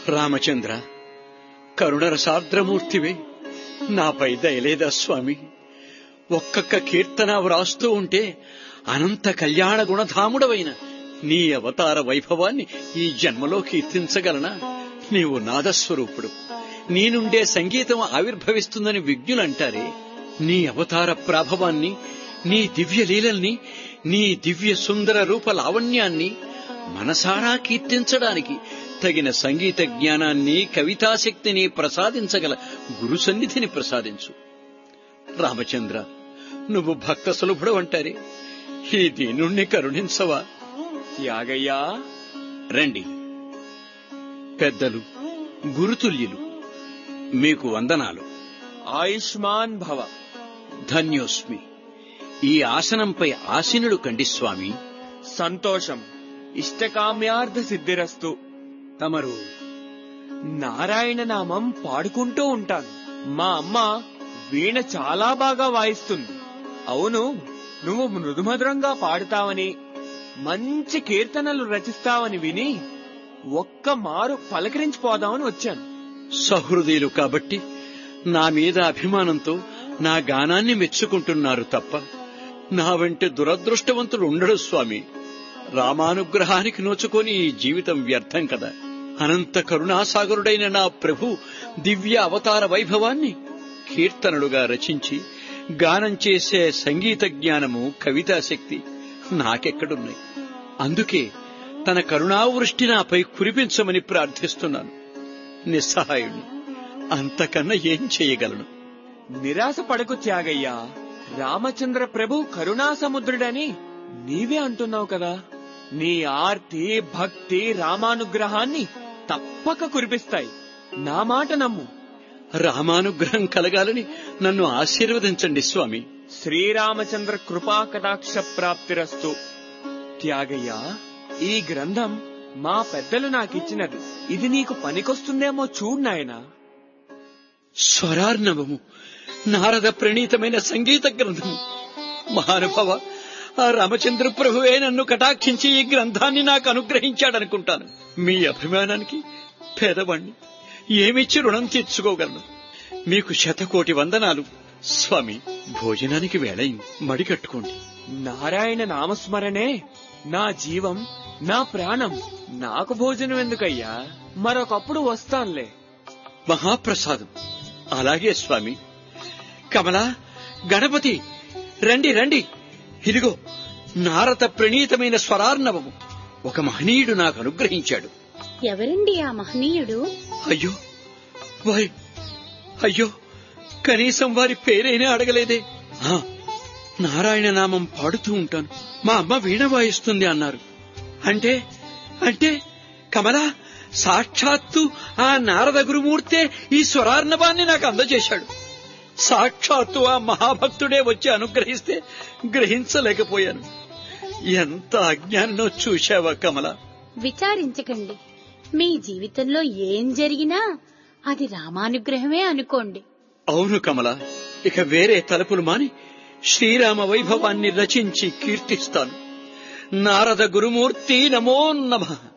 రామచంద్ర, కరుణరసార్ద్రమూర్తివే, నాపై దయలేదా స్వామి? ఒక్కొక్క కీర్తన వ్రాస్తూ ఉంటే అనంత కళ్యాణ గుణధాముడవైన నీ అవతార వైభవాన్ని ఈ జన్మలో కీర్తించగలనా? నీవు నాదస్వరూపుడు, నీ నుండే సంగీతం ఆవిర్భవిస్తుందని విజ్ఞులంటారే. నీ అవతార ప్రాభవాన్ని, నీ దివ్య లీలల్ని, నీ దివ్య సుందర రూప లావణ్యాన్ని మనసారా కీర్తించడానికి తగిన సంగీత జ్ఞానాన్ని, కవితాశక్తిని ప్రసాదించగల గురు సన్నిధిని ప్రసాదించు. రామచంద్ర, నువ్వు భక్త సులభుడవంటారే, ఈ దీనుణ్ణి కరుణించవా? త్యాగయ్యా, రండి. పెద్దలు, గురుతుల్యులు, మీకు వందనాలు. ఆయుష్మాన్ భవ. ధన్యోస్మి. ఈ ఆసనంపై ఆసీనుడు కండి స్వామి. సంతోషం. ఇష్టకామ్యార్థ సిద్ధిరస్తు. తమరు? నారాయణ నామం పాడుకుంటూ ఉంటాను. మా అమ్మ వీణ చాలా బాగా వాయిస్తుంది. అవును, నువ్వు మృదుమధురంగా పాడుతావని, మంచి కీర్తనలు రచిస్తావని విని ఒక్క మారు పలకరించిపోదామని వచ్చాను. సహృదయులు కాబట్టి నా మీద అభిమానంతో నా గానాన్ని మెచ్చుకుంటున్నారు తప్ప నా వెంట దురదృష్టవంతుడు ఉండడు స్వామి. రామానుగ్రహానికి నోచుకొని ఈ జీవితం వ్యర్థం కదా. అనంత కరుణాసాగరుడైన నా ప్రభు దివ్య అవతార వైభవాన్ని కీర్తనలుగా రచించి గానం చేసే సంగీత జ్ఞానము, కవితాశక్తి నాకెక్కడున్నాయి? అందుకే తన కరుణావృష్టి నాపై కురిపించమని ప్రార్థిస్తున్నాను. నిస్సహాయుణ్ణి, అంతకన్నా ఏం చేయగలను? నిరాశ పడకు త్యాగయ్యా. రామచంద్ర ప్రభు కరుణాసముద్రుడని నీవే అంటున్నావు కదా. నీ ఆర్తి, భక్తి రామానుగ్రహాన్ని తప్పక కురిపిస్తాయి. నా మాట నమ్ము. రామానుగ్రహం కలగాలని నన్ను ఆశీర్వదించండి స్వామి. శ్రీరామచంద్ర కృపా కటాక్ష ప్రాప్తిరస్తు. త్యాగయ్యా, ఈ గ్రంథం మా పెద్దలు నాకిచ్చినది. ఇది నీకు పనికొస్తుందేమో చూడు నాయనా. స్వరార్ణవము, నారద ప్రణీతమైన సంగీత గ్రంథము. మహానుభావ, ఆ రామచంద్ర ప్రభువే నన్ను కటాక్షించి ఈ గ్రంథాన్ని నాకు అనుగ్రహించాడనుకుంటాను. మీ అభిమానానికి పేదవాణ్ణి, ఏమిచ్చి రుణం తీర్చుకోగలను? మీకు శతకోటి వందనాలు స్వామి. భోజనానికి వేళయింది, మడికట్టుకోండి. నారాయణ నామస్మరణే నా జీవం, నా ప్రాణం. నాకు భోజనం ఎందుకయ్యా? మరొకప్పుడు వస్తానులే. మహాప్రసాదం. అలాగే స్వామి. కమలా, గణపతి, రండి రండి. ఇదిగో నారద ప్రణీతమైన స్వరార్ణవము ఒక మహనీయుడు నాకు అనుగ్రహించాడు. ఎవరండి ఆ మహనీయుడు? అయ్యో అయ్యో, కనీసం వారి పేరైనా అడగలేదే. నారాయణ నామం పాడుతూ ఉంటాను, మా అమ్మ వీణ వాయిస్తుంది అన్నారు. అంటే అంటే కమలా, సాక్షాత్తు ఆ నారద గురుమూర్తే ఈ స్వరార్ణవాన్ని నాకు అందజేశాడు. సాక్షాత్తు ఆ మహాభక్తుడే వచ్చి అనుగ్రహిస్తే గ్రహించలేకపోయాను. ఎంత అజ్ఞానో చూశావా కమల? విచారించకండి. మీ జీవితంలో ఏం జరిగినా అది రామానుగ్రహమే అనుకోండి. అవును కమల, ఇక వేరే తలుపులు మాని శ్రీరామ వైభవాన్ని రచించి కీర్తిస్తాను. నారద గురుమూర్తి నమో నమః.